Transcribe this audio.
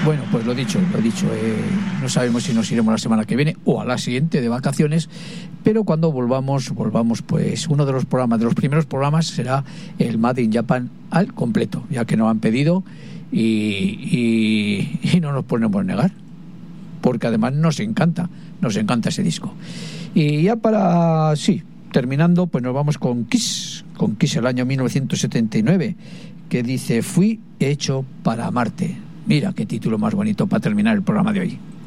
Bueno, pues lo dicho, no sabemos si nos iremos la semana que viene o a la siguiente de vacaciones, pero cuando volvamos, pues uno de los primeros programas será el Made in Japan al completo, ya que nos han pedido y no nos podemos negar, porque además nos encanta ese disco. Y ya terminando, pues nos vamos con Kiss el año 1979, que dice: fui hecho para amarte. Mira qué título más bonito para terminar el programa de hoy.